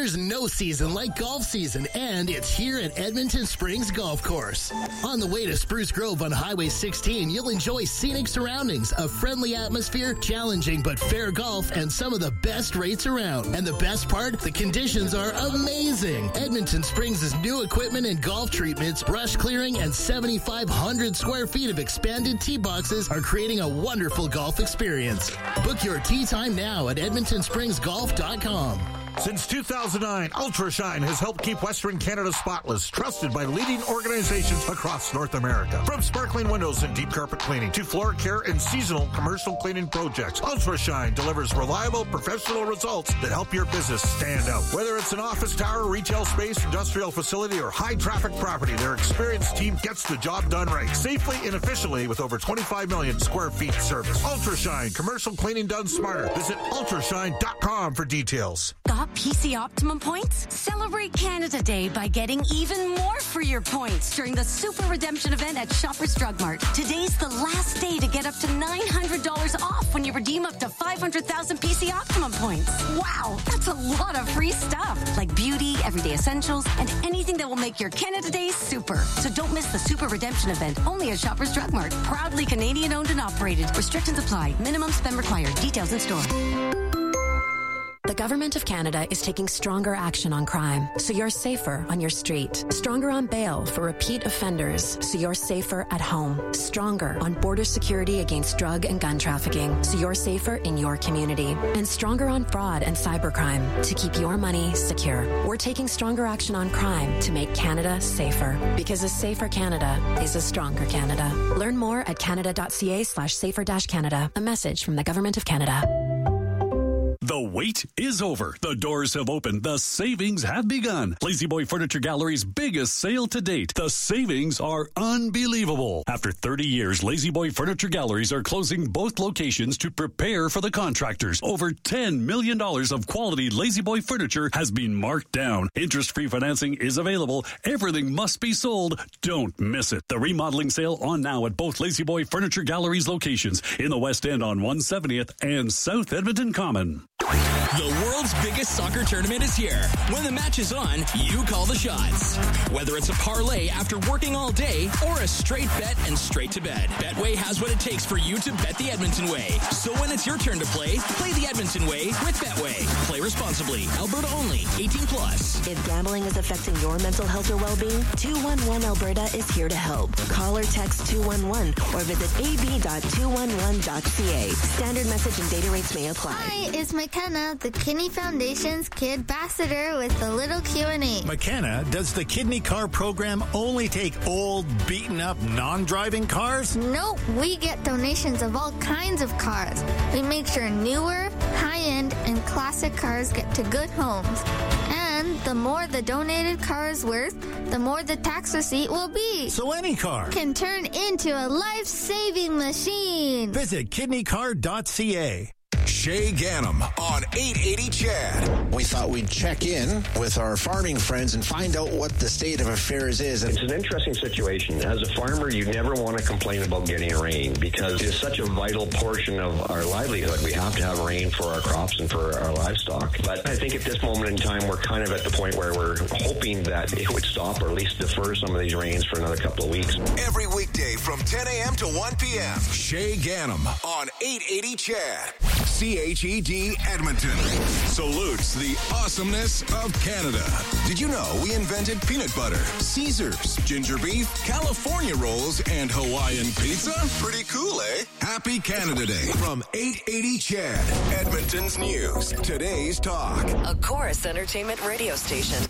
There's no season like golf season, and it's here at Edmonton Springs Golf Course. On the way to Spruce Grove on Highway 16, you'll enjoy scenic surroundings, a friendly atmosphere, challenging but fair golf, and some of the best rates around. And the best part, the conditions are amazing. Edmonton Springs' new equipment and golf treatments, brush clearing, and 7,500 square feet of expanded tee boxes are creating a wonderful golf experience. Book your tee time now at EdmontonSpringsGolf.com. Since 2009, UltraShine has helped keep Western Canada spotless, trusted by leading organizations across North America. From sparkling windows and deep carpet cleaning to floor care and seasonal commercial cleaning projects, UltraShine delivers reliable, professional results that help your business stand out. Whether it's an office tower, retail space, industrial facility, or high-traffic property, their experienced team gets the job done right, safely and efficiently with over 25 million square feet service. UltraShine, commercial cleaning done smarter. Visit ultrashine.com for details. Got PC Optimum points? Celebrate Canada Day by getting even more for your points during the Super Redemption event at Shoppers Drug Mart. Today's the last day to get up to $900 off when you redeem up to 500,000 PC Optimum points. Wow, that's a lot of free stuff, like beauty, everyday essentials, and anything that will make your Canada Day super. So don't miss the Super Redemption event, only at Shoppers Drug Mart. Proudly Canadian owned and operated. Restrictions apply. Minimum spend required. Details in store. The Government of Canada is taking stronger action on crime, so you're safer on your street. Stronger on bail for repeat offenders, so you're safer at home. Stronger on border security against drug and gun trafficking, so you're safer in your community. And stronger on fraud and cybercrime, to keep your money secure. We're taking stronger action on crime to make Canada safer, because a safer Canada is a stronger Canada. Learn more at canada.ca/safer-Canada. A message from the Government of Canada. The wait is over. The doors have opened. The savings have begun. Lazy Boy Furniture Gallery's biggest sale to date. The savings are unbelievable. After 30 years, Lazy Boy Furniture Galleries are closing both locations to prepare for the contractors. Over $10 million of quality Lazy Boy furniture has been marked down. Interest-free financing is available. Everything must be sold. Don't miss it. The remodeling sale on now at both Lazy Boy Furniture Galleries locations in the West End on 170th and South Edmonton Common. The world's biggest soccer tournament is here. When the match is on, you call the shots. Whether it's a parlay after working all day or a straight bet and straight to bed, Betway has what it takes for you to bet the Edmonton way. So when it's your turn to play the Edmonton way with Betway. Play responsibly. Alberta only. 18 plus. If gambling is affecting your mental health or well-being, 211 Alberta is here to help. Call or text 211 or visit ab.211.ca. Standard message and data rates may apply. Hi, it's McKenna, the Kidney Foundation's Kid Ambassador with a little Q&A. McKenna, does the Kidney Car program only take old, beaten-up, non-driving cars? Nope, we get donations of all kinds of cars. We make sure newer, high-end, and classic cars get to good homes. And the more the donated car is worth, the more the tax receipt will be. So any car can turn into a life-saving machine. Visit kidneycar.ca. Shay Ganem on 880 CHAD. We thought we'd check in with our farming friends and find out what the state of affairs is. It's an interesting situation. As a farmer, you never want to complain about getting rain because it's such a vital portion of our livelihood. We have to have rain for our crops and for our livestock. But I think at this moment in time, we're kind of at the point where we're hoping that it would stop or at least defer some of these rains for another couple of weeks. Every weekday from 10 a.m. to 1 p.m. Shay Ganem on 880 CHAD. CHED Edmonton salutes the awesomeness of Canada. Did you know we invented peanut butter, Caesars, ginger beef, California rolls, and Hawaiian pizza? Pretty cool, eh? Happy Canada Day from 880 CHAD, Edmonton's news, today's talk. A Chorus Entertainment radio station.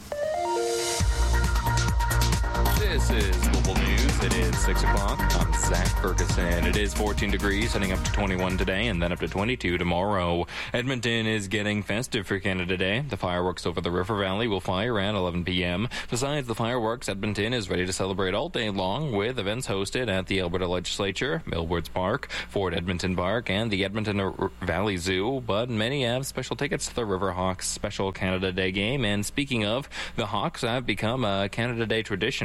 This is Global News. It is 6 o'clock. I'm Zach Ferguson. It is 14 degrees, heading up to 21 today and then up to 22 tomorrow. Edmonton is getting festive for Canada Day. The fireworks over the River Valley will fly around 11 p.m. Besides the fireworks, Edmonton is ready to celebrate all day long with events hosted at the Alberta Legislature, Millwards Park, Fort Edmonton Park, and the Edmonton Valley Zoo. But many have special tickets to the Riverhawks Special Canada Day game. And speaking of, the Hawks have become a Canada Day tradition for many.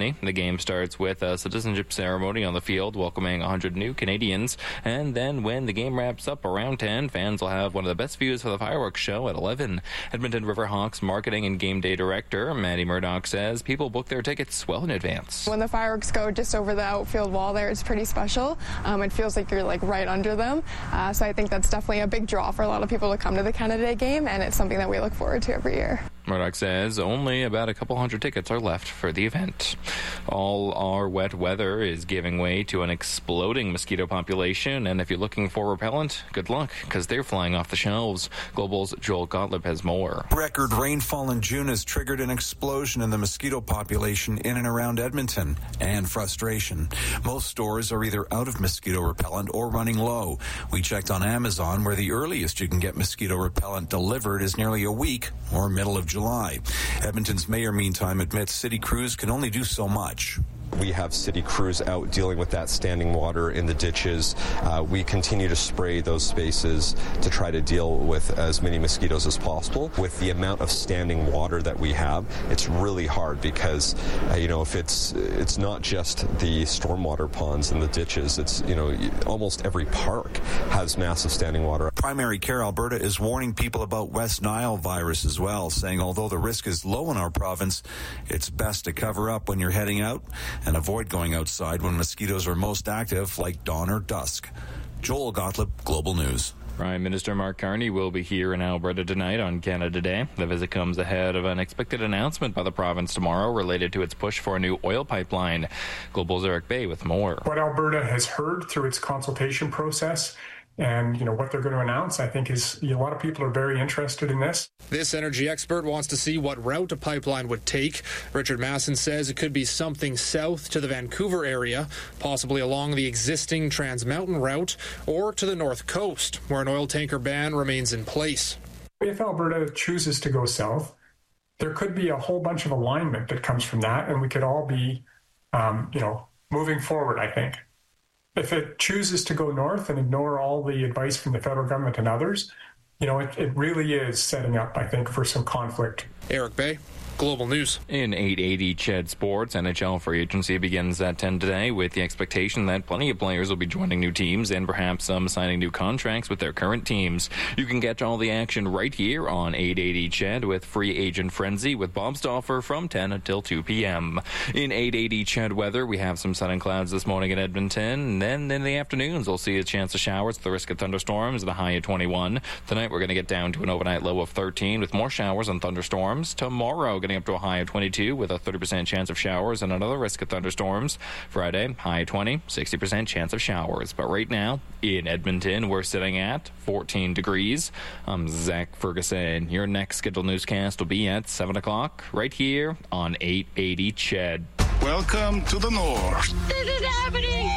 ceremony. The game starts with a citizenship ceremony on the field, welcoming 100 new Canadians. And then when the game wraps up around 10, fans will have one of the best views for the fireworks show at 11. Edmonton Riverhawks marketing and game day director Maddie Murdoch says people book their tickets well in advance. When the fireworks go just over the outfield wall there, it's pretty special. It feels like you're right under them. So I think that's definitely a big draw for a lot of people to come to the Canada Day game, and it's something that we look forward to every year. Murdoch says only about a couple hundred tickets are left for the event. All our wet weather is giving way to an exploding mosquito population, and if you're looking for repellent, good luck, because they're flying off the shelves. Global's Joel Gottlieb has more. Record rainfall in June has triggered an explosion in the mosquito population in and around Edmonton, and frustration. Most stores are either out of mosquito repellent or running low. We checked on Amazon, where the earliest you can get mosquito repellent delivered is nearly a week, or middle of July. Edmonton's mayor, meantime, admits city crews can only do so much. We have city crews out dealing with that standing water in the ditches. We continue to spray those spaces to try to deal with as many mosquitoes as possible. With the amount of standing water that we have, it's really hard because, if it's not just the stormwater ponds and the ditches, it's, almost every park has massive standing water. Primary Care Alberta is warning people about West Nile virus as well, saying although the risk is low in our province, it's best to cover up when you're heading out and avoid going outside when mosquitoes are most active, like dawn or dusk. Joel Gottlieb, Global News. Prime Minister Mark Carney will be here in Alberta tonight on Canada Day. The visit comes ahead of an expected announcement by the province tomorrow related to its push for a new oil pipeline. Global's Eric Bay with more. What Alberta has heard through its consultation process and, what they're going to announce, I think is a lot of people are very interested in this. This energy expert wants to see what route a pipeline would take. Richard Masson says it could be something south to the Vancouver area, possibly along the existing Trans Mountain route, or to the north coast, where an oil tanker ban remains in place. If Alberta chooses to go south, there could be a whole bunch of alignment that comes from that, and we could all be, moving forward, I think. If it chooses to go north and ignore all the advice from the federal government and others, it really is setting up, I think, for some conflict. Eric Bay, Global News. In 880 CHED Sports, NHL free agency begins at 10 today with the expectation that plenty of players will be joining new teams and perhaps some signing new contracts with their current teams. You can catch all the action right here on 880 CHED with Free Agent Frenzy with Bob Stauffer from 10 until 2 p.m. In 880 CHED weather, we have some sun and clouds this morning in Edmonton. And then in the afternoons, we'll see a chance of showers with the risk of thunderstorms at a high of 21. Tonight, we're going to get down to an overnight low of 13 with more showers and thunderstorms. Tomorrow, getting up to a high of 22 with a 30% chance of showers and another risk of thunderstorms. Friday, high of 20, 60% chance of showers. But right now, in Edmonton, we're sitting at 14 degrees. I'm Zach Ferguson. Your next scheduled newscast will be at 7 o'clock right here on 880 CHED. Welcome to the North. This is happening!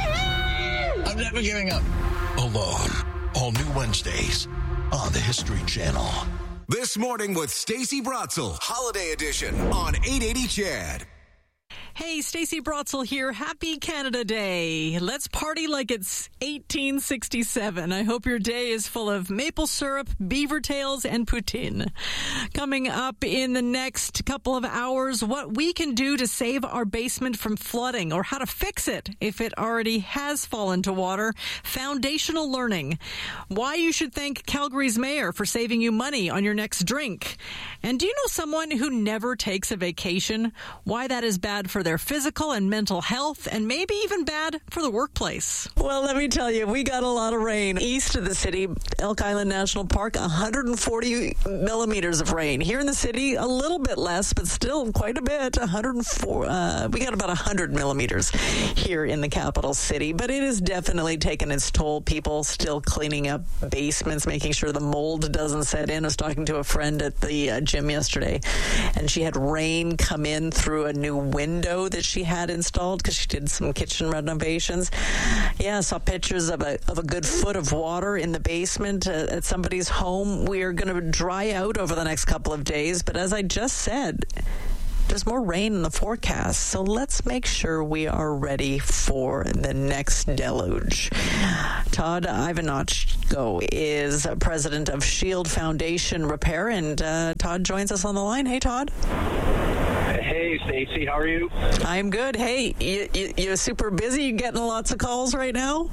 I'm never giving up. Alone. All new Wednesdays on the History Channel. This Morning with Stacey Brotzel, Holiday Edition on 880 CHED. Hey, Stacey Brotzel here. Happy Canada Day. Let's party like it's 1867. I hope your day is full of maple syrup, beaver tails, and poutine. Coming up in the next couple of hours, what we can do to save our basement from flooding or how to fix it if it already has fallen to water. Foundational learning. Why you should thank Calgary's mayor for saving you money on your next drink. And do you know someone who never takes a vacation? Why that is bad for their physical and mental health, and maybe even bad for the workplace. Well, let me tell you, we got a lot of rain east of the city. Elk Island National Park, 140 millimeters of rain. Here in the city, a little bit less, but still quite a bit. 104. We got about 100 millimeters here in the capital city, but it has definitely taken its toll. People still cleaning up basements, making sure the mold doesn't set in. I was talking to a friend at the gym yesterday, and she had rain come in through a new window that she had installed because she did some kitchen renovations. Yeah, I saw pictures of a good foot of water in the basement at somebody's home. We are going to dry out over the next couple of days, but as I just said, there's more rain in the forecast, so let's make sure we are ready for the next deluge. Todd Ivanchko is president of Shield Foundation Repair, and Todd joins us on the line. Hey, Todd. Hey, Stacey, how are you? I'm good. Hey, you're super busy. You getting lots of calls right now?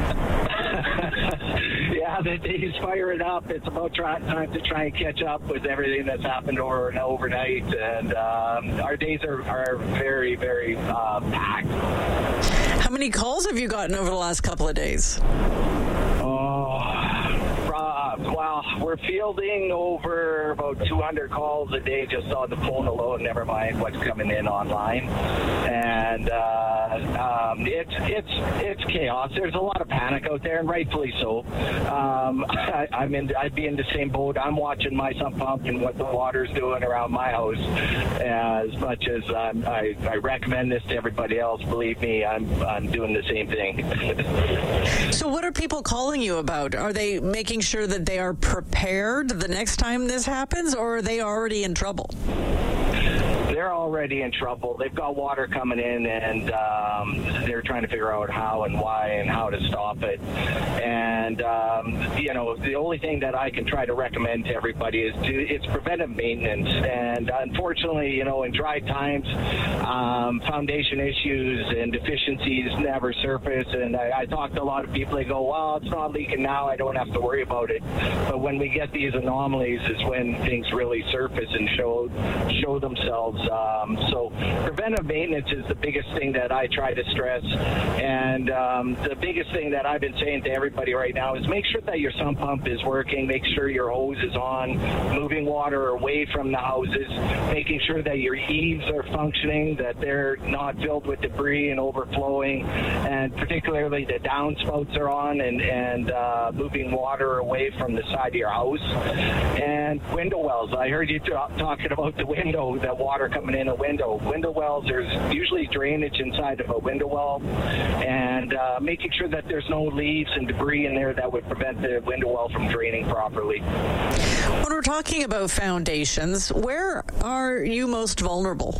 Yeah, the day's firing up. It's about time to try and catch up with everything that's happened overnight, and our days are very, very packed. How many calls have you gotten over the last couple of days? Well, we're fielding over about 200 calls a day just on the phone alone, never mind what's coming in online. And it's chaos. There's a lot of panic out there, and rightfully so. I'd be in the same boat. I'm watching my sump pump and what the water's doing around my house as much as I recommend this to everybody else. Believe me, I'm doing the same thing. So what are people calling you about? Are they making sure that they are prepared the next time this happens, or are they already in trouble? They're already in trouble. They've got water coming in, and they're trying to figure out how and why and how to stop it. And the only thing that I can try to recommend to everybody is it's preventive maintenance. And unfortunately, in dry times, foundation issues and deficiencies never surface. And I talk to a lot of people. They go, "Well, it's not leaking now. I don't have to worry about it." But when we get these anomalies, is when things really surface and show themselves. So preventive maintenance is the biggest thing that I try to stress. And the biggest thing that I've been saying to everybody right now is make sure that your sump pump is working, make sure your hose is on, moving water away from the houses, making sure that your eaves are functioning, that they're not filled with debris and overflowing, and particularly the downspouts are on, and moving water away from the side of your house. And window wells. I heard you talking about the window, that water coming in a window. Window wells, there's usually drainage inside of a window well, and making sure that there's no leaves and debris in there that would prevent the window well from draining properly. When we're talking about foundations, where are you most vulnerable?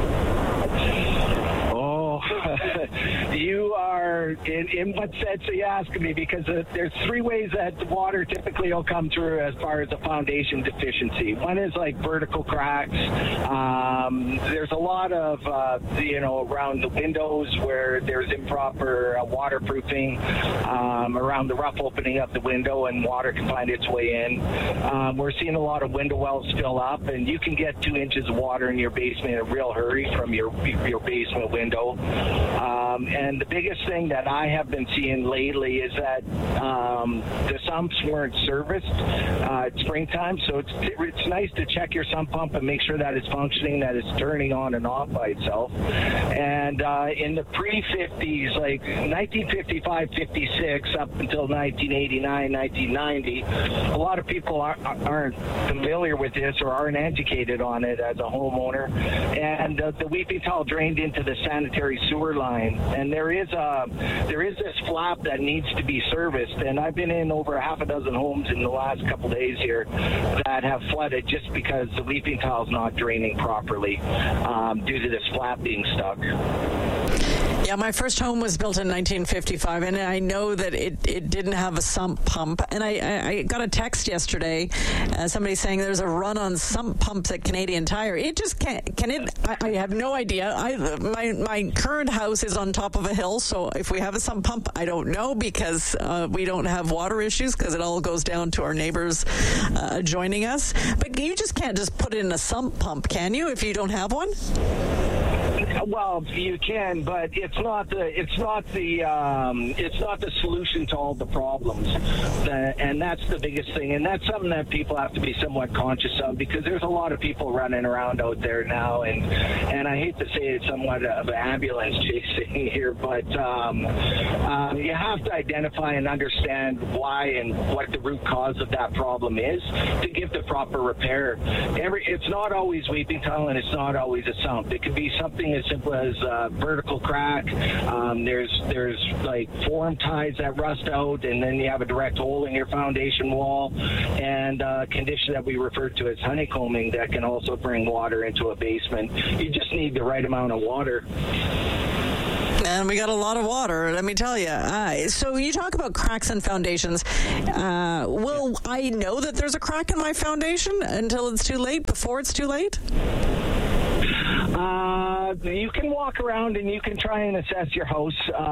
You are, in what sense are you asking me? Because there's three ways that the water typically will come through as far as a foundation deficiency. One is like vertical cracks. There's a lot of, around the windows where there's improper waterproofing, around the rough opening of the window, and water can find its way in. We're seeing a lot of window wells fill up, and you can get 2 inches of water in your basement in a real hurry from your basement window. And the biggest thing that I have been seeing lately is that the sumps weren't serviced at springtime, so it's nice to check your sump pump and make sure that it's functioning, that it's turning on and off by itself. And in the pre-50s, like 1955, 56, up until 1989, 1990, a lot of people aren't familiar with this or aren't educated on it as a homeowner. And the weeping towel drained into the sanitary sewer line, and there is this flap that needs to be serviced. And I've been in over half a dozen homes in the last couple days here that have flooded just because the weeping towel is not draining properly due to this flap being stuck. Yeah, my first home was built in 1955, and I know that it didn't have a sump pump. And I got a text yesterday, somebody saying there's a run on sump pumps at Canadian Tire. It just can't. I have no idea. My current house is on top of a hill, so if we have a sump pump, I don't know, because we don't have water issues, because it all goes down to our neighbors joining us. But you just can't just put in a sump pump, can you, if you don't have one? Well, you can, but it's not the solution to all the problems, and that's the biggest thing. And that's something that people have to be somewhat conscious of, because there's a lot of people running around out there now, and I hate to say it's somewhat of an ambulance chasing here, but you have to identify and understand why and what the root cause of that problem is to give the proper repair. It's not always weeping towel, and it's not always a sump. It could be something as simple as vertical crack. There's like form ties that rust out, and then you have a direct hole in your foundation wall, and a condition that we refer to as honeycombing that can also bring water into a basement. You just need the right amount of water. And we got a lot of water, let me tell you. So you talk about cracks in foundations. Will I know that there's a crack in my foundation until it's too late, before it's too late? You can walk around and you can try and assess your house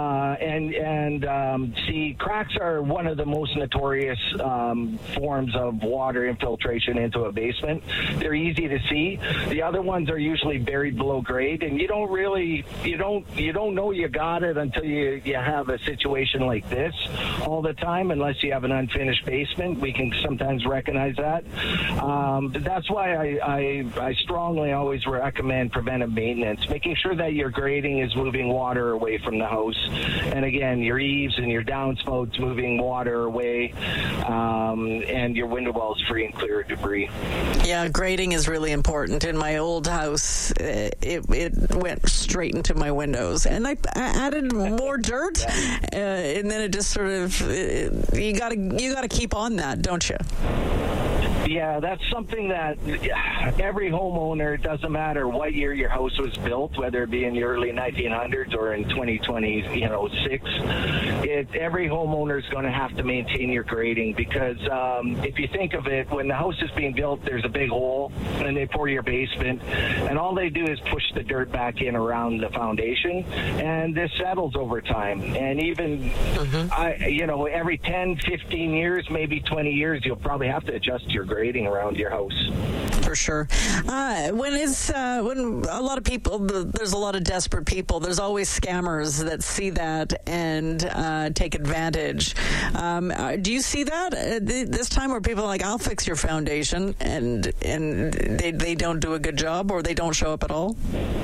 and see cracks are one of the most notorious forms of water infiltration into a basement. They're easy to see. The other ones are usually buried below grade, and you don't know you got it until you have a situation like this all the time. Unless you have an unfinished basement, we can sometimes recognize that. That's why I strongly always recommend preventive maintenance, making sure that your grading is moving water away from the house, and again, your eaves and your downspouts moving water away, and your window wells free and clear of debris. Yeah, grading is really important. In my old house, it went straight into my windows, and I added more dirt, and then it just sort of you gotta keep on that, don't you? Yeah, that's something that every homeowner, it doesn't matter what year your house was built, whether it be in the early 1900s or in 2026, every homeowner is going to have to maintain your grading, because if you think of it, when the house is being built, there's a big hole, and they pour your basement, and all they do is push the dirt back in around the foundation, and this settles over time. And even, every 10, 15 years, maybe 20 years, you'll probably have to adjust your grading around your house. For sure. When a lot of people, there's a lot of desperate people, there's always scammers that see that and take advantage. Do you see that this time, where people are like, I'll fix your foundation, and they don't do a good job, or they don't show up at all?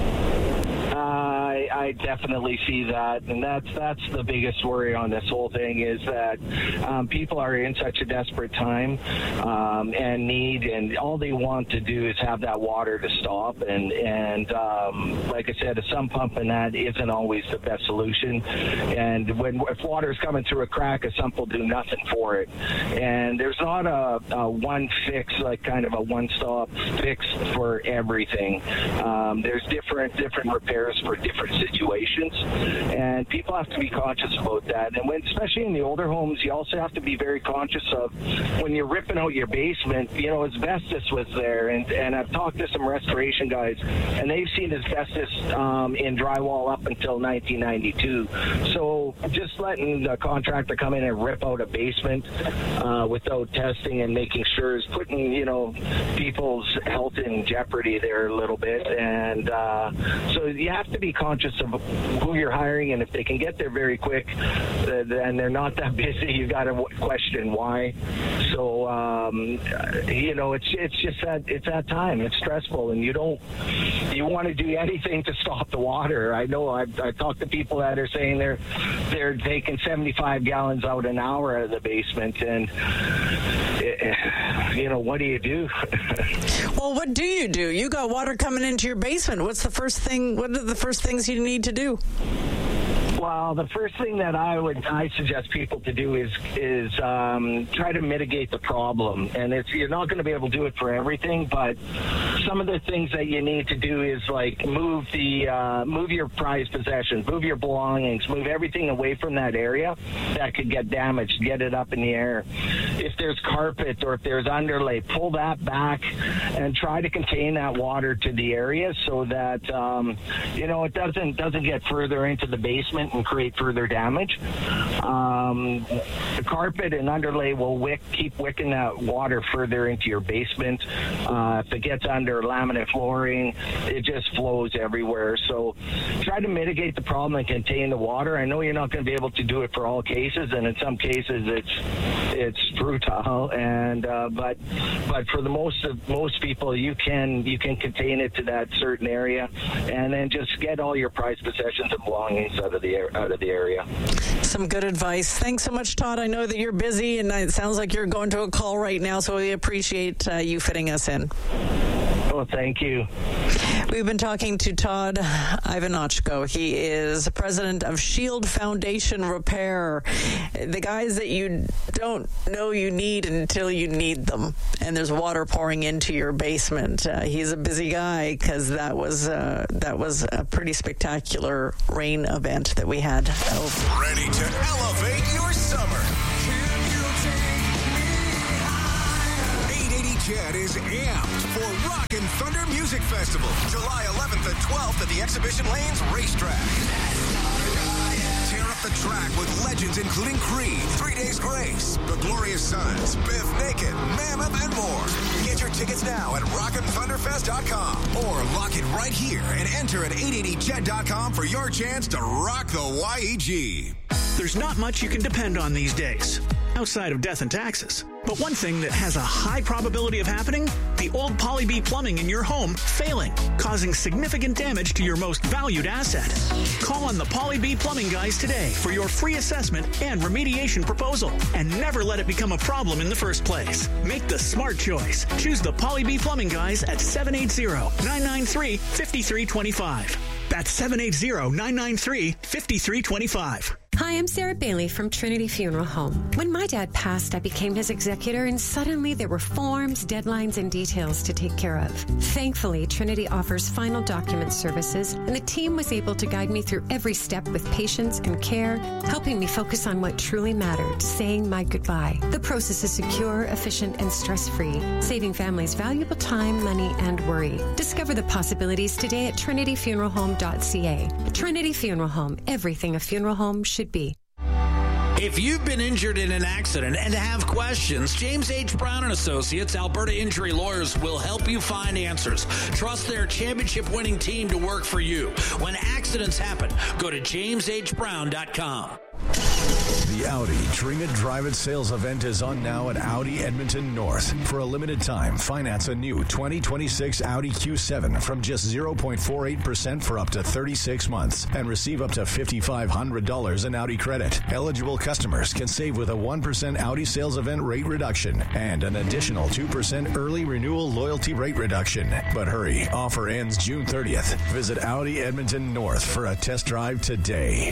I definitely see that, and that's the biggest worry on this whole thing, is that people are in such a desperate time and need, and all they want to do is have that water to stop, and like I said, a sump pump and that isn't always the best solution, and if water's coming through a crack, a sump will do nothing for it, and there's not a one fix, like kind of a one-stop fix for everything. There's different repairs for different situations, and people have to be conscious about that. And especially in the older homes, you also have to be very conscious of when you're ripping out your basement. Asbestos was there, and I've talked to some restoration guys, and they've seen asbestos in drywall up until 1992. So just letting the contractor come in and rip out a basement without testing and making sure is putting people's health in jeopardy there a little bit. And so you have to be conscious of who you're hiring, and if they can get there very quick, and they're not that busy, you got to question why. So it's just that it's that time. It's stressful, and you want to do anything to stop the water. I know I've talked to people that are saying they're taking 75 gallons out an hour out of the basement, and what do you do? Well, what do? You got water coming into your basement. What are the first things you need to do? Well, the first thing that I suggest people to do is try to mitigate the problem. And you're not going to be able to do it for everything, but some of the things that you need to do is like move your prized possessions, move your belongings, move everything away from that area that could get damaged, get it up in the air. If there's carpet or if there's underlay, pull that back and try to contain that water to the area so that it doesn't get further into the basement and create further damage. The carpet and underlay will keep wicking that water further into your basement. If it gets under laminate flooring, it just flows everywhere. So try to mitigate the problem and contain the water. I know you're not going to be able to do it for all cases, and in some cases it's futile. And but for the most people, you can contain it to that certain area, and then just get all your prized possessions and belongings out of the area. Some good advice. Thanks so much, Todd. I know that you're busy, and it sounds like you're going to a call right now, so we appreciate you fitting us in. Oh, thank you. We've been talking to Todd Ivanochko. He is president of Shield Foundation Repair. The guys that you don't know you need until you need them, and there's water pouring into your basement. He's a busy guy because that was a pretty spectacular rain event that we had. Ready to elevate your summer. 880 Ched is amped for Rockin' Thunder Music Festival, July 11th and 12th at the Exhibition Lanes Racetrack. Tear up the track with legends including Creed, 3 Days Grace, The Glorious Sons, Biff Naked, Mammoth, and more. Get your tickets now at rockinthunderfest.com or lock it right here and enter at 880ched.com for your chance to rock the YEG. There's not much you can depend on these days, outside of death and taxes. But one thing that has a high probability of happening, the old Poly B plumbing in your home failing, causing significant damage to your most valued asset. Call on the Poly B plumbing guys today for your free assessment and remediation proposal, and never let it become a problem in the first place. Make the smart choice. Choose the Poly B plumbing guys at 780-993-5325. That's 780-993-5325. Hi, I'm Sarah Bailey from Trinity Funeral Home. When my dad passed, I became his executor, and suddenly there were forms, deadlines, and details to take care of. Thankfully, Trinity offers final document services, and the team was able to guide me through every step with patience and care, helping me focus on what truly mattered, saying my goodbye. The process is secure, efficient, and stress-free, saving families valuable time, money, and worry. Discover the possibilities today at trinityfuneralhome.ca. Trinity Funeral Home, everything a funeral home should be. If you've been injured in an accident and have questions, James H. Brown & Associates, Alberta Injury Lawyers, will help you find answers. Trust their championship-winning team to work for you. When accidents happen, go to jameshbrown.com. The Audi Dream It Drive It sales event is on now at Audi Edmonton North. For a limited time, finance a new 2026 Audi Q7 from just 0.48% for up to 36 months and receive up to $5,500 in Audi credit. Eligible customers can save with a 1% Audi sales event rate reduction and an additional 2% early renewal loyalty rate reduction. But hurry, offer ends June 30th. Visit Audi Edmonton North for a test drive today.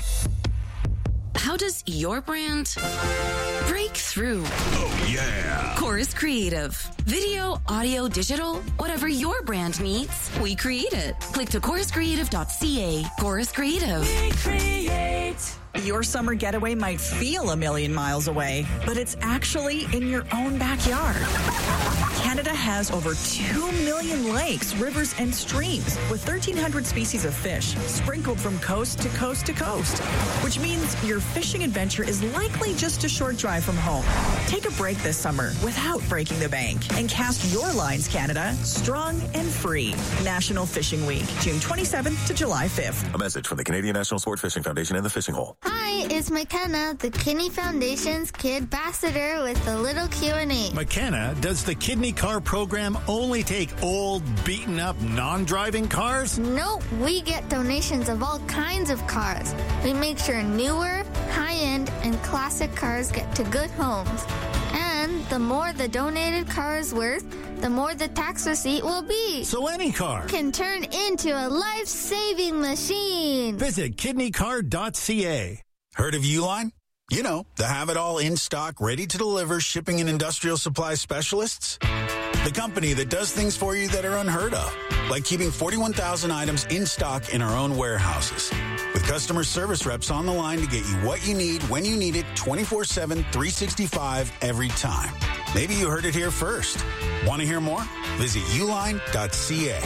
How does your brand break through? Oh, yeah. Chorus Creative. Video, audio, digital, whatever your brand needs, we create it. Click to choruscreative.ca. Chorus Creative. We create. Your summer getaway might feel a million miles away, but it's actually in your own backyard. Canada has over 2 million lakes, rivers, and streams with 1,300 species of fish sprinkled from coast to coast to coast, which means your fishing adventure is likely just a short drive from home. Take a break this summer without breaking the bank and cast your lines, Canada, strong and free. National Fishing Week, June 27th to July 5th. A message from the Canadian National Sport Fishing Foundation and the Fishing Hole. Hi, it's McKenna, the Kidney Foundation's Kid Ambassador with a little Q&A. McKenna, does the Kidney Car program only take old, beaten-up, non-driving cars? Nope, we get donations of all kinds of cars. We make sure newer, high-end, and classic cars get to good homes. And the more the donated car is worth, the more the tax receipt will be. So any car can turn into a life-saving machine. Visit kidneycar.ca. Heard of Uline? You know, the have-it-all in-stock, ready-to-deliver shipping and industrial supply specialists. The company that does things for you that are unheard of, like keeping 41,000 items in stock in our own warehouses. With customer service reps on the line to get you what you need, when you need it, 24/7, 365, every time. Maybe you heard it here first. Want to hear more? Visit uline.ca.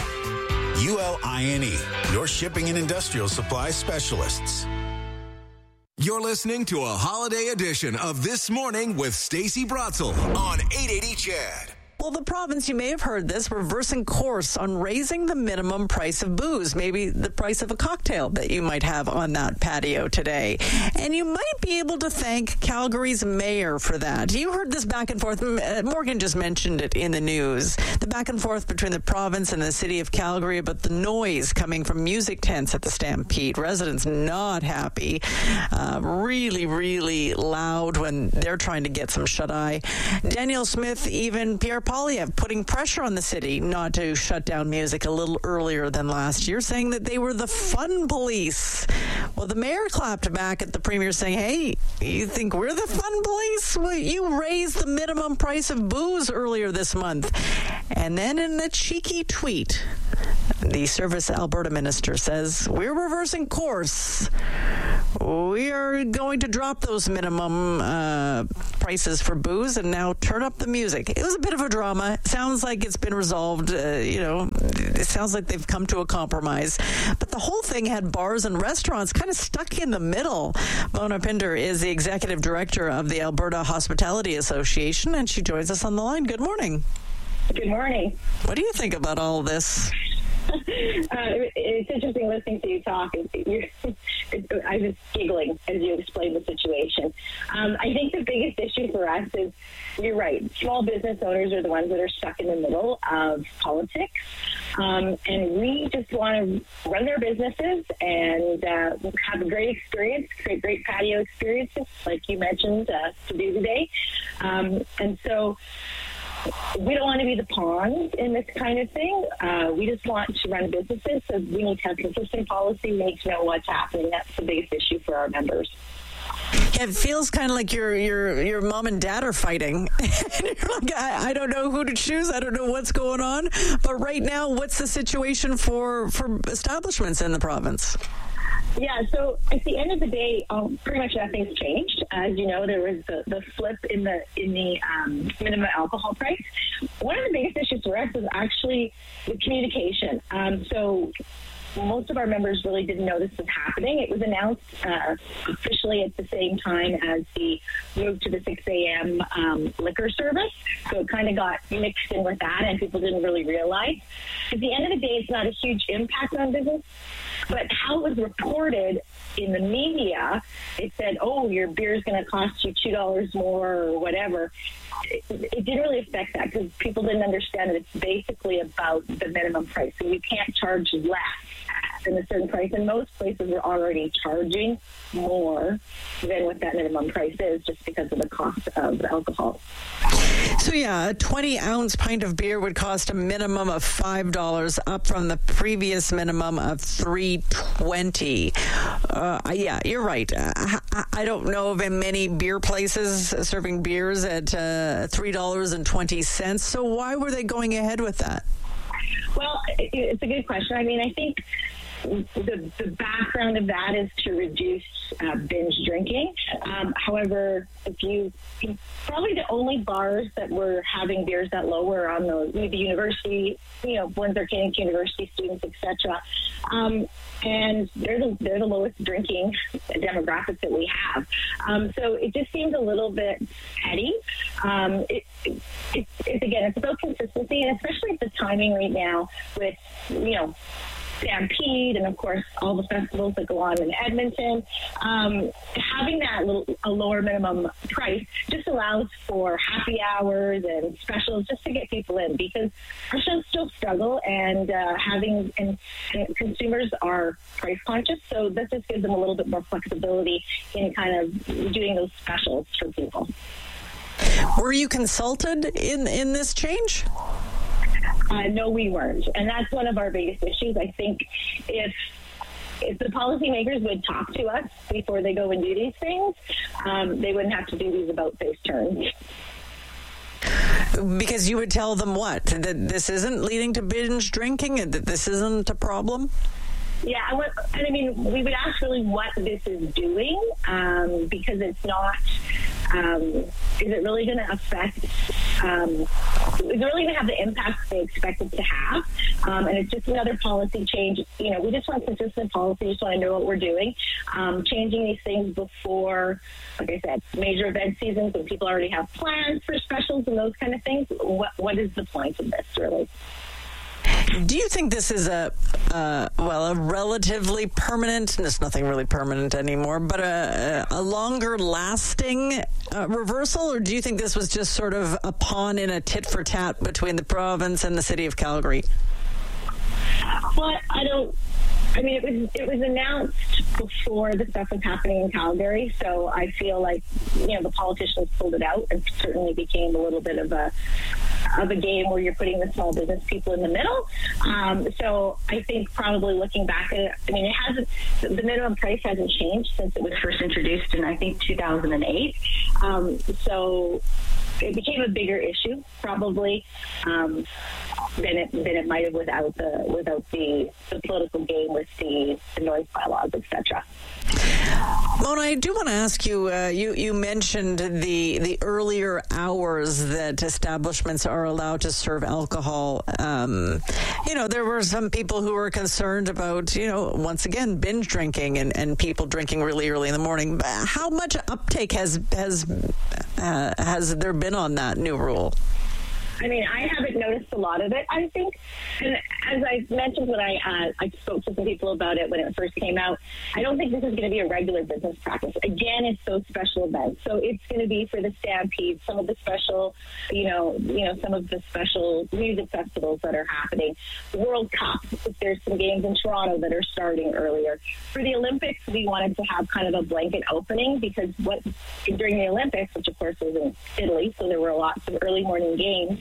ULINE, your shipping and industrial supply specialists. You're listening to a holiday edition of This Morning with Stacey Brotzel on 880 Ched. Well, the province, you may have heard this, reversing course on raising the minimum price of booze, maybe the price of a cocktail that you might have on that patio today. And you might be able to thank Calgary's mayor for that. You heard this back and forth. Morgan just mentioned it in the news. The back and forth between the province and the city of Calgary about the noise coming from music tents at the Stampede. Residents not happy. Really, really loud when they're trying to get some shut-eye. Danielle Smith, even Pierre Poilievre putting pressure on the city not to shut down music a little earlier than last year, saying that they were the fun police. Well, the mayor clapped back at the premier saying, hey, you think we're the fun police? Well, you raised the minimum price of booze earlier this month. And then in a cheeky tweet, the Service Alberta minister says, we're reversing course. we are going to drop those minimum prices for booze and now turn up the music. It was a bit of a drama. It sounds like it's been resolved. It sounds like they've come to a compromise. But the whole thing had bars and restaurants kind of stuck in the middle. Mona Pinder is the executive director of the Alberta Hospitality Association, and she joins us on the line. Good morning. Good morning. What do you think about all this? It's interesting listening to you talk. I was giggling as you explained the situation. I think the biggest issue for us is, you're right, small business owners are the ones that are stuck in the middle of politics. And we just want to run their businesses and have a great experience, create great patio experiences, like you mentioned, to do today. And so we don't want to be the pawns in this kind of thing. We just want to run businesses, so we need to have consistent policy. We need to know what's happening. That's the biggest issue for our members. Yeah, it feels kind of like your mom and dad are fighting. And you're like, I don't know who to choose. I don't know what's going on. But right now, what's the situation for establishments in the province? Yeah, so at the end of the day, pretty much nothing's changed. As you know, there was the flip in the minimum alcohol price. One of the biggest issues for us is actually the communication. So most of our members really didn't know this was happening. It was announced officially at the same time as the move to the 6 a.m. Liquor service. So it kind of got mixed in with that, and people didn't really realize. At the end of the day, it's not a huge impact on business. But how it was reported in the media, it said, oh, your beer is going to cost you $2 more or whatever. It didn't really affect that because people didn't understand that it's basically about the minimum price. So you can't charge less than a certain price. And most places are already charging more than what that minimum price is just because of the cost of alcohol. So, yeah, a 20-ounce pint of beer would cost a minimum of $5, up from the previous minimum of $3.20. Yeah, you're right. I don't know of many beer places serving beers at $3.20. So why were they going ahead with that? Well, it's a good question. I mean, I think the background of that is to reduce binge drinking. However, probably the only bars that were having beers that low were on the university, ones that are Canadian university students, etc. And they're the lowest drinking demographics that we have. So it just seems a little bit petty. It's about consistency, and especially at the timing right now with, Stampede and, of course, all the festivals that go on in Edmonton. Having a lower minimum price just allows for happy hours and specials just to get people in, because our shows still struggle, and consumers are price conscious, so that just gives them a little bit more flexibility in kind of doing those specials for people. Were you consulted in this change? No, we weren't. And that's one of our biggest issues. I think if the policymakers would talk to us before they go and do these things, they wouldn't have to do these about-face turns. Because you would tell them what? That this isn't leading to binge drinking? And that this isn't a problem? Yeah, and I mean, we would ask really what this is doing, because it's not, is it really going to affect, is it really going to have the impact they expect it to have? And it's just another policy change. We just want consistent policy, just want to know what we're doing. Changing these things before, like I said, major event seasons when people already have plans for specials and those kind of things. What is the point of this, really? Do you think this is a relatively permanent, and it's nothing really permanent anymore, but a longer lasting reversal, or do you think this was just sort of a pawn in a tit for tat between the province and the city of Calgary? Well, it was announced before the stuff was happening in Calgary, so I feel like, the politicians pulled it out, and certainly became a little bit of a game where you're putting the small business people in the middle. So I think probably looking back at it, the minimum price hasn't changed since it was first introduced in, I think, 2008. So it became a bigger issue probably than it might have without the political game with the noise bylaws, etc. Mona, I do want to ask you, you mentioned the earlier hours that establishments are allowed to serve alcohol. There were some people who were concerned about, once again, binge drinking and people drinking really early in the morning. How much uptake has there been on that new rule? I mean, I haven't noticed a lot of it, I think. And as I mentioned when I spoke to some people about it when it first came out, I don't think this is going to be a regular business practice. Again, it's those special events. So it's going to be for the Stampede, some of the special, some of the special music festivals that are happening. World Cup, if there's some games in Toronto that are starting earlier. For the Olympics, we wanted to have kind of a blanket opening because during the Olympics, which of course was in Italy, so there were lots of early morning games,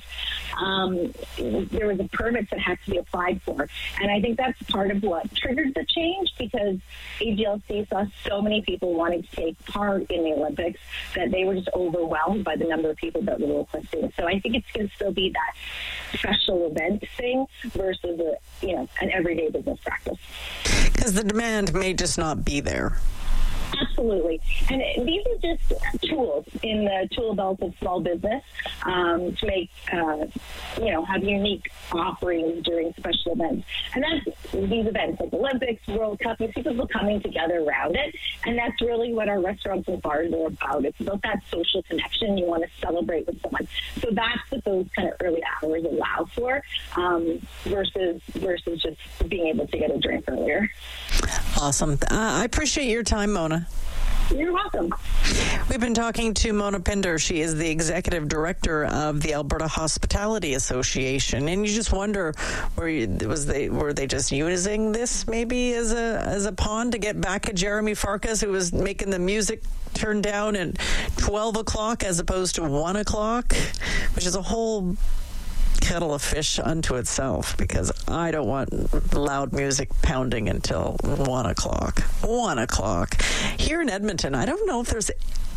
there was a permit that had to be applied for. And I think that's part of what triggered the change because AGLC saw so many people wanting to take part in the Olympics that they were just overwhelmed by the number of people that were requesting. So I think it's going to still be that special event thing versus an everyday business practice. Because the demand may just not be there. Absolutely. And these are just tools in the tool belt of small business to make, have unique offerings during special events. And that's these events like Olympics, World Cup, you see people coming together around it. And that's really what our restaurants and bars are about. It's about that social connection. You want to celebrate with someone. So that's what those kind of early hours allow for versus just being able to get a drink earlier. Awesome. I appreciate your time, Mona. You're welcome. We've been talking to Mona Pinder. She is the executive director of the Alberta Hospitality Association, and you just wonder, were they just using this maybe as a pawn to get back at Jeremy Farkas, who was making the music turn down at 12 o'clock as opposed to 1 o'clock, which is a whole kettle of fish unto itself, because I don't want loud music pounding until 1 o'clock. 1 o'clock. Here in Edmonton, I don't know if there's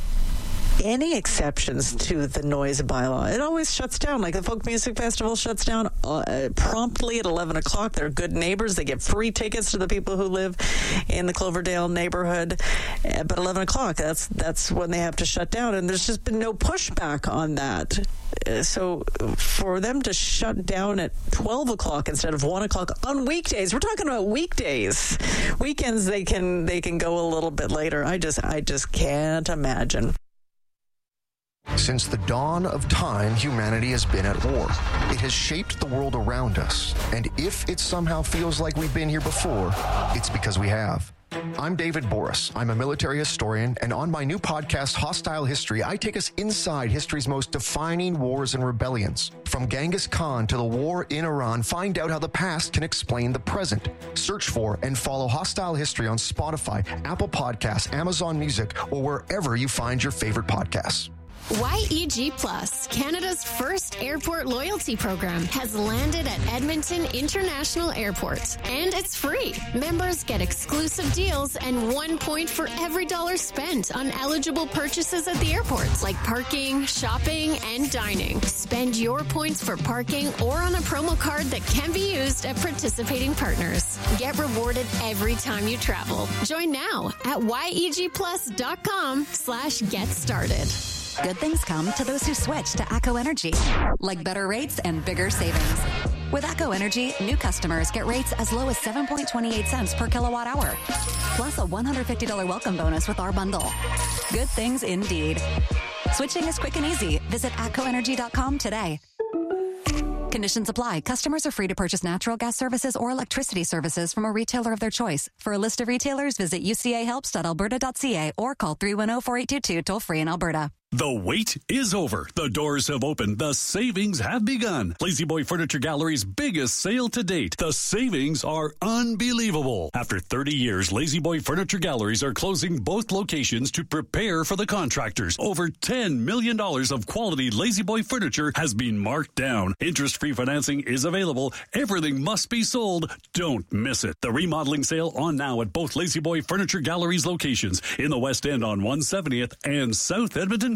any exceptions to the noise bylaw. It always shuts down. Like the Folk Music Festival shuts down promptly at 11 o'clock. They're good neighbors. They give free tickets to the people who live in the Cloverdale neighborhood. But 11 o'clock, that's when they have to shut down. And there's just been no pushback on that. So for them to shut down at 12 o'clock instead of 1 o'clock on weekdays, we're talking about weekdays. Weekends, they can go a little bit later. I just can't imagine. Since the dawn of time, humanity has been at war. It has shaped the world around us. And if it somehow feels like we've been here before, it's because we have. I'm David Boris. I'm a military historian, and on my new podcast, Hostile History, I take us inside history's most defining wars and rebellions. From Genghis Khan to the war in Iran, find out how the past can explain the present. Search for and follow Hostile History on Spotify, Apple Podcasts, Amazon Music, or wherever you find your favorite podcasts. YEG Plus, Canada's first airport loyalty program, has landed at Edmonton International Airport, and it's free. Members get exclusive deals and 1 point for every dollar spent on eligible purchases at the airport, like parking, shopping, and dining. Spend your points for parking or on a promo card that can be used at participating partners. Get rewarded every time you travel. Join now at yegplus.com/get started. Good things come to those who switch to ACO Energy, like better rates and bigger savings. With ACO Energy, new customers get rates as low as 7.28 cents per kilowatt hour, plus a $150 welcome bonus with our bundle. Good things indeed. Switching is quick and easy. Visit ACOenergy.com today. Conditions apply. Customers are free to purchase natural gas services or electricity services from a retailer of their choice. For a list of retailers, visit ucahelps.alberta.ca or call 310-4822 toll-free in Alberta. The wait is over. The doors have opened. The savings have begun. Lazy Boy Furniture Gallery's biggest sale to date. The savings are unbelievable. After 30 years, Lazy Boy Furniture Galleries are closing both locations to prepare for the contractors. Over $10 million of quality Lazy Boy furniture has been marked down. Interest-free financing is available. Everything must be sold. Don't miss it. The remodeling sale on now at both Lazy Boy Furniture Galleries locations in the West End on 170th and South Edmonton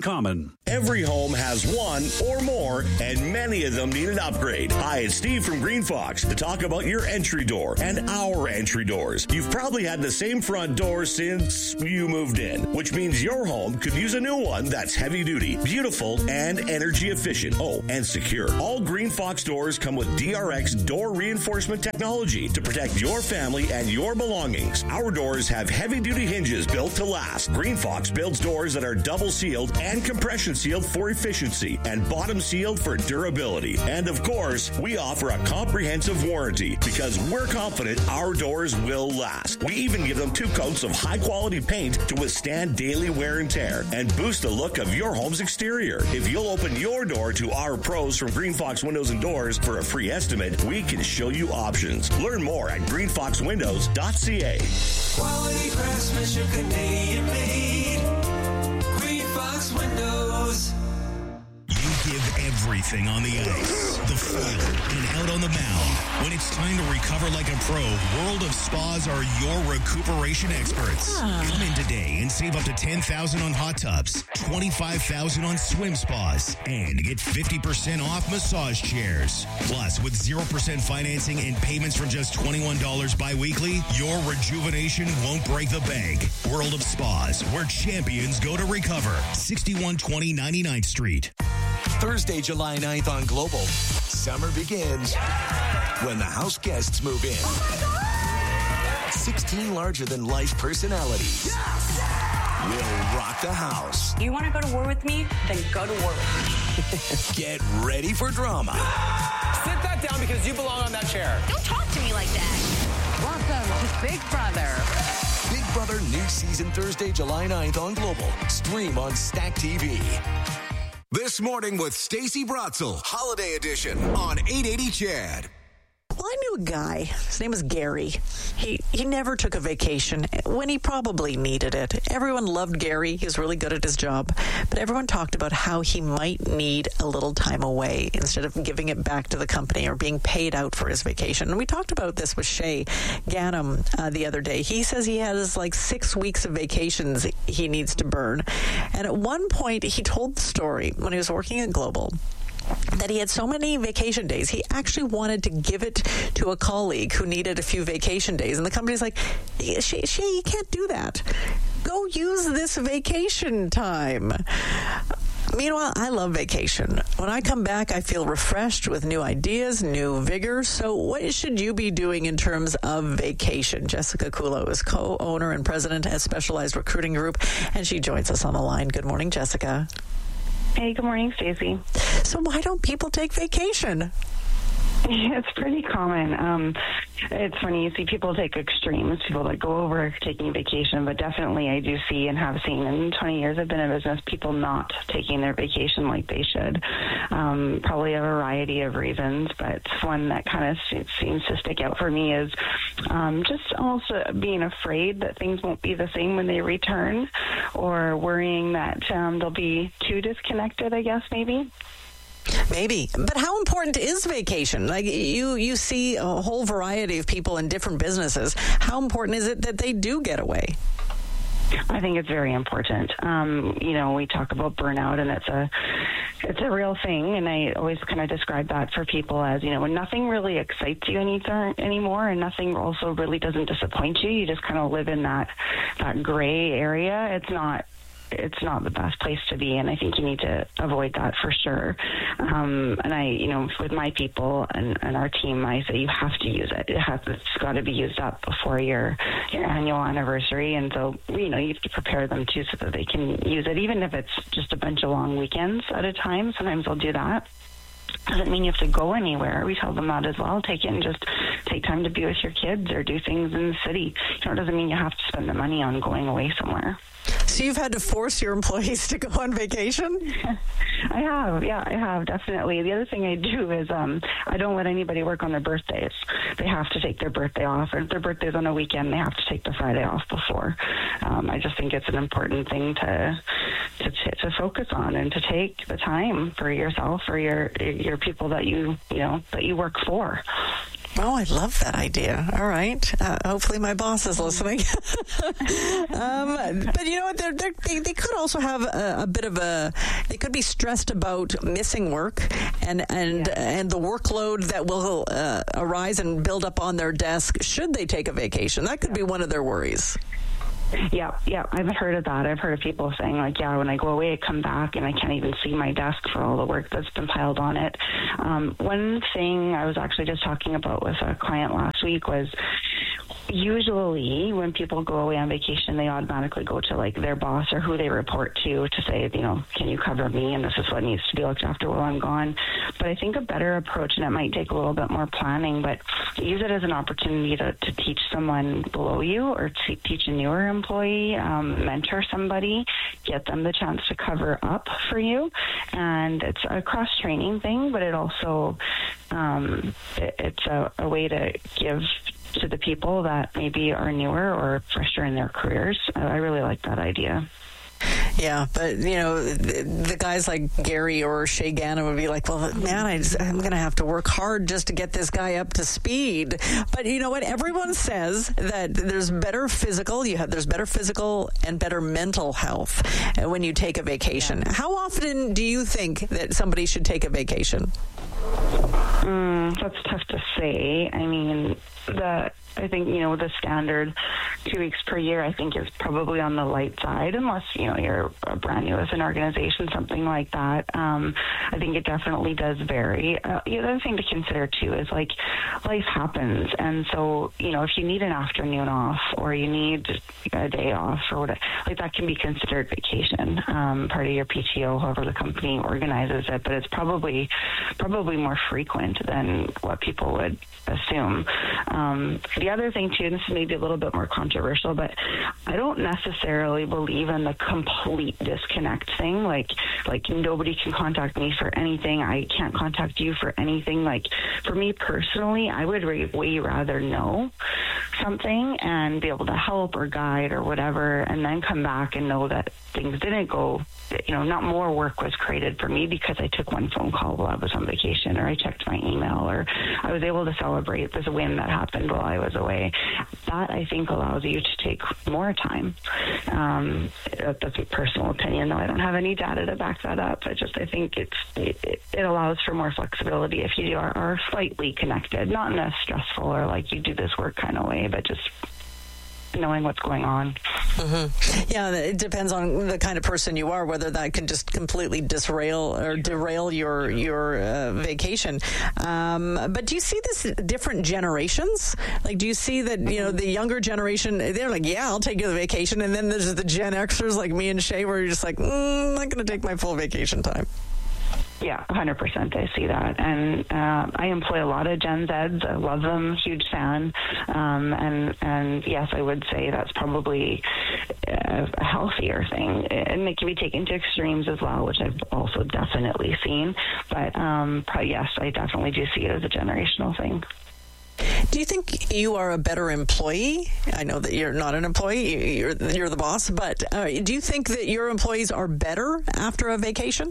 Uncommon. Every home has one or more, and many of them need an upgrade. Hi, it's Steve from Green Fox to talk about your entry door and our entry doors. You've probably had the same front door since you moved in, which means your home could use a new one that's heavy duty, beautiful, and energy efficient. Oh, and secure. All Green Fox doors come with DRX door reinforcement technology to protect your family and your belongings. Our doors have heavy duty hinges built to last. Green Fox builds doors that are double sealed and compression sealed for efficiency and bottom sealed for durability. And of course, we offer a comprehensive warranty because we're confident our doors will last. We even give them 2 coats of high quality paint to withstand daily wear and tear and boost the look of your home's exterior. If you'll open your door to our pros from Green Fox Windows and Doors for a free estimate, we can show you options. Learn more at greenfoxwindows.ca. Quality craftsmanship, Canadian made. Green Fox Windows. You give everything on the ice, the field, and out on the mound. When it's time to recover like a pro, World of Spas are your recuperation experts. Come in today and save up to $10,000 on hot tubs, $25,000 on swim spas, and get 50% off massage chairs. Plus, with 0% financing and payments from just $21 bi-weekly, your rejuvenation won't break the bank. World of Spas, where champions go to recover. 6120 99th Street. Thursday, July 9th on Global. Summer begins when the house guests move in. 16 larger-than-life personalities will rock the house. You want to go to war with me? Then go to war with me. Get ready for drama. Sit that down because you belong on that chair. Don't talk to me like that. Welcome to Big Brother. Big Brother new season Thursday, July 9th on Global. Stream on Stack TV. This Morning with Stacey Brotzel, Holiday Edition on 880 CHED. Well, I knew a guy. His name was Gary. He never took a vacation when he probably needed it. Everyone loved Gary. He was really good at his job. But everyone talked about how he might need a little time away instead of giving it back to the company or being paid out for his vacation. And we talked about this with Shay Ganem the other day. He says he has like 6 weeks of vacations he needs to burn. And at one point, he told the story when he was working at Global that he had so many vacation days, he actually wanted to give it to a colleague who needed a few vacation days. And the company's like, Shay, you can't do that. Go use this vacation time. Meanwhile, I love vacation. When I come back, I feel refreshed with new ideas, new vigor. So what should you be doing in terms of vacation? Jessica Kulo is co-owner and president at Specialized Recruiting Group, and she joins us on the line. Good morning, Jessica. Hey, good morning, Stacey. So why don't people take vacation? It's pretty common. It's funny, you see people take extremes, people that go over taking vacation, but definitely I do see and have seen in 20 years I've been in business, people not taking their vacation like they should. Probably a variety of reasons, but one that kind of seems to stick out for me is just also being afraid that things won't be the same when they return, or worrying that they'll be too disconnected, I guess, maybe. Maybe. But how important is vacation? Like you see a whole variety of people in different businesses. How important is it that they do get away? I think it's very important. We talk about burnout, and it's a real thing. And I always kind of describe that for people as, when nothing really excites you anymore, and nothing also really doesn't disappoint you. You just kind of live in that gray area. It's not the best place to be, and I think you need to avoid that for sure. And I, with my people and our team, I say you have to use it. It's got to be used up before your annual anniversary, and so you have to prepare them too so that they can use it, even if it's just a bunch of long weekends at a time. Sometimes I'll do that. Doesn't mean you have to go anywhere. We tell them that as well. Take it and just take time to be with your kids or do things in the city. It doesn't mean you have to spend the money on going away somewhere. So you've had to force your employees to go on vacation? I have. Yeah, I have, definitely. The other thing I do is I don't let anybody work on their birthdays. They have to take their birthday off. Or if their birthday's on a weekend, they have to take the Friday off before. I just think it's an important thing to focus on, and to take the time for yourself or your people that you work for. Oh, I love that idea. All right. Hopefully my boss is listening. But you know what? They could also have a bit of they could be stressed about missing work and the workload that will arise and build up on their desk should they take a vacation. That could be one of their worries. Yeah, I've heard of that. I've heard of people saying, like, when I go away, I come back and I can't even see my desk for all the work that's been piled on it. One thing I was actually just talking about with a client last week was usually when people go away on vacation, they automatically go to, like, their boss or who they report to say, can you cover me? And this is what needs to be looked after while I'm gone. But I think a better approach, and it might take a little bit more planning, but use it as an opportunity to teach someone below you or to teach a newer employee, mentor somebody, get them the chance to cover up for you. And it's a cross-training thing, but it also it's a way to give to the people that maybe are newer or fresher in their careers. I really like that idea. Yeah, but, the guys like Gary or Shay Gannon would be like, well, man, I'm going to have to work hard just to get this guy up to speed. But you know what? Everyone says that there's better physical and better mental health when you take a vacation. Yeah. How often do you think that somebody should take a vacation? That's tough to say. I mean, I think, the standard 2 weeks per year, I think, is probably on the light side, unless, you're brand new as an organization, something like that. I think it definitely does vary. The other thing to consider, too, is, like, life happens. And so, if you need an afternoon off or you need a day off or whatever, like, that can be considered vacation, part of your PTO, however the company organizes it. But it's probably more frequent than what people would assume. The other thing, too, and this is maybe a little bit more controversial, but I don't necessarily believe in the complete disconnect thing. Like nobody can contact me for anything. I can't contact you for anything. Like, for me personally, I would way rather know something and be able to help or guide or whatever, and then come back and know that things didn't go, not more work was created for me because I took one phone call while I was on vacation, or I checked my email, or I was able to celebrate this win that happened while I was away. That, I think, allows you to take more time. That's a personal opinion, though I don't have any data to back that up. I think it allows for more flexibility if you are slightly connected, not in a stressful or like you do this work kind of way, but just knowing what's going on. Mm-hmm. Yeah, it depends on the kind of person you are, whether that can just completely derail your vacation. But do you see this different generations? Like, do you see that, the younger generation, they're like, yeah, I'll take you to the vacation. And then there's the Gen Xers like me and Shay, where you're just like, I'm not going to take my full vacation time. Yeah, 100%. I see that. And I employ a lot of Gen Zs. I love them. Huge fan. And yes, I would say that's probably a healthier thing. And it can be taken to extremes as well, which I've also definitely seen. But yes, I definitely do see it as a generational thing. Do you think you are a better employee? I know that you're not an employee. You're the boss. But do you think that your employees are better after a vacation?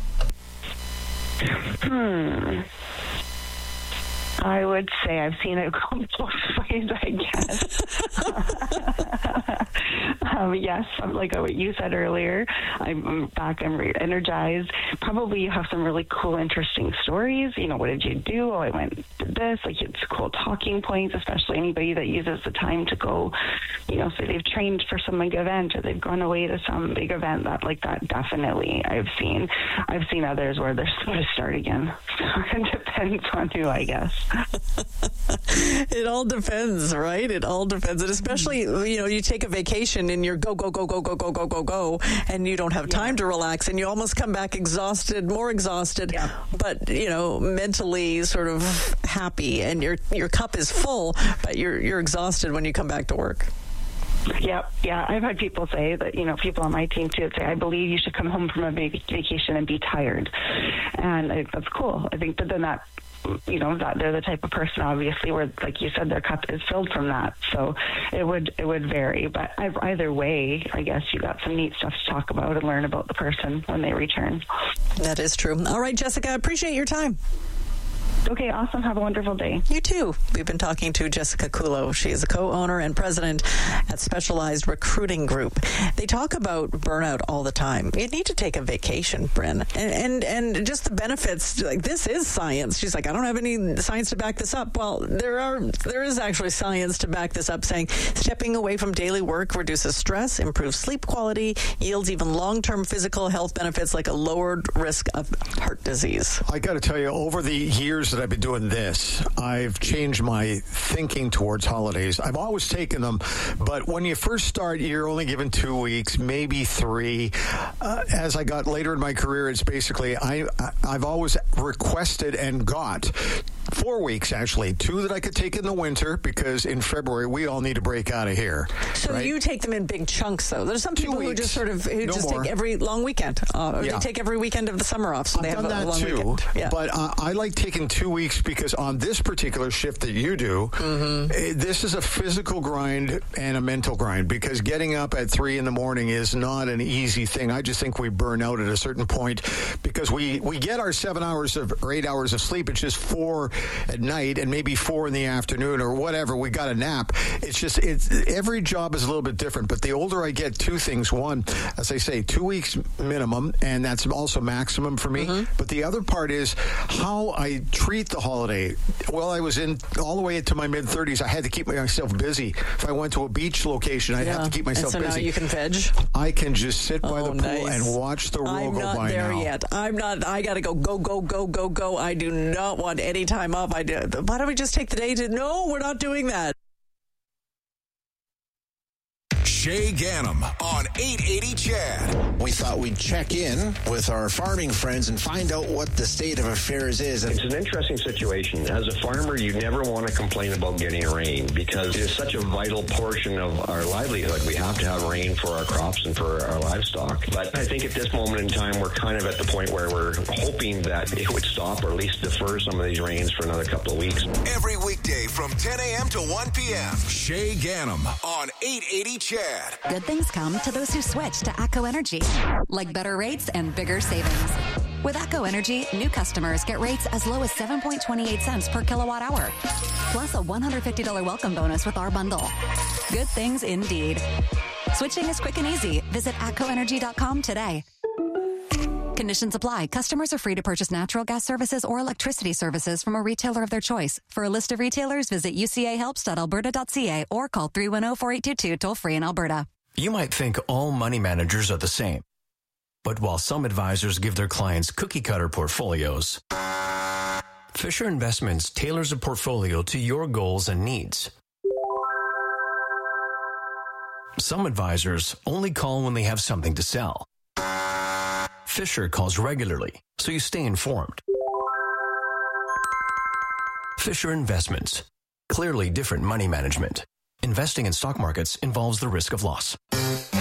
I would say I've seen it go both ways, I guess. Yes, like what you said earlier, I'm back, I'm energized. Probably you have some really cool, interesting stories. What did you do? Oh, I went to this. Like, it's cool talking points, especially anybody that uses the time to go, say they've trained for some big event or they've gone away to some big event. That definitely I've seen. I've seen others where they're slow to start again. It depends on who, I guess. It all depends, right? It all depends. And especially, you take a vacation and you're go, and you don't have time to relax, and you almost come back more exhausted, but, mentally sort of happy, and your cup is full, but you're exhausted when you come back to work. Yeah. I've had people say that, people on my team too, say, I believe you should come home from a vacation and be tired. And that's cool. I think, but then that, that they're the type of person, obviously, where, like you said, their cup is filled from that. So it would vary. But either way, I guess you got some neat stuff to talk about and learn about the person when they return. That is true. All right, Jessica, I appreciate your time. Okay, awesome. Have a wonderful day. You too. We've been talking to Jessica Kulo. She is a co-owner and president at Specialized Recruiting Group. They talk about burnout all the time. You need to take a vacation, Bryn. And just the benefits, like this is science. She's like, I don't have any science to back this up. Well, there is actually science to back this up, saying stepping away from daily work reduces stress, improves sleep quality, yields even long-term physical health benefits like a lowered risk of heart disease. I got to tell you, over the years that I've been doing this, I've changed my thinking towards holidays. I've always taken them, but when you first start, you're only given 2 weeks, maybe 3. As I got later in my career, it's basically I've always requested and got 4 weeks, actually. 2 that I could take in the winter, because in February we all need to break out of here. So right? you take them in big chunks, though. There's some people who just more. take every long weekend. They take every weekend of the summer off, so I've they have done a that long too. weekend. Yeah. But I like taking 2 weeks because on this particular shift that you do, this is a physical grind and a mental grind, because getting up at 3 in the morning is not an easy thing. I just think we burn out at a certain point because we get our 7 hours or 8 hours of sleep. It's just 4 at night and maybe 4 in the afternoon or whatever. We got a nap. It's every job is a little bit different. But the older I get, 2 things. One, as I say, 2 weeks minimum, and that's also maximum for me. But the other part is how I treat the holiday. Well, I was in all the way into my mid-30s. I had to keep myself busy. If I went to a beach location, I'd have to keep myself busy. And so now you can veg? I can just sit by the pool and watch the world go by now. I'm not there yet. I'm not. I got to go. I do not want any time off. Why don't we just take the day to... No, we're not doing that. Shay Ganem on 880 Chad. We thought we'd check in with our farming friends and find out what the state of affairs is. It's an interesting situation. As a farmer, you never want to complain about getting rain because it's such a vital portion of our livelihood. We have to have rain for our crops and for our livestock. But I think at this moment in time, we're kind of at the point where we're hoping that it would stop or at least defer some of these rains for another couple of weeks. Every weekday from 10 a.m. to 1 p.m. Shay Ganem on 880 Chad. Good things come to those who switch to ACO Energy, like better rates and bigger savings. With ACO Energy, new customers get rates as low as 7.28 cents per kilowatt hour, plus a $150 welcome bonus with our bundle. Good things indeed. Switching is quick and easy. Visit ACOenergy.com today. Conditions apply. Customers are free to purchase natural gas services or electricity services from a retailer of their choice. For a list of retailers, visit ucahelps.alberta.ca or call 310-4822 toll-free in Alberta. You might think all money managers are the same. But while some advisors give their clients cookie-cutter portfolios, Fisher Investments tailors a portfolio to your goals and needs. Some advisors only call when they have something to sell. Fisher calls regularly, so you stay informed. Fisher Investments. Clearly different money management. Investing in stock markets involves the risk of loss.